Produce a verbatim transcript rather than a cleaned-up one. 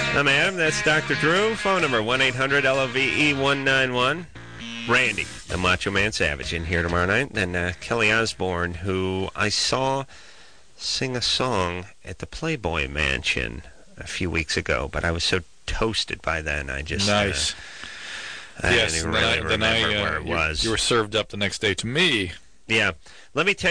I'm Adam. That's Doctor Drew. Phone number one eight hundred L O V E one nine one. Randy, the Macho Man Savage, in here tomorrow night. And uh, Kelly Osbourne, who I saw sing a song at the Playboy Mansion a few weeks ago, but I was so toasted by then, I just... Nice. Uh, I yes, didn't then really I, then remember I, uh, where it you, was. You were served up the next day to me. Yeah. Let me tell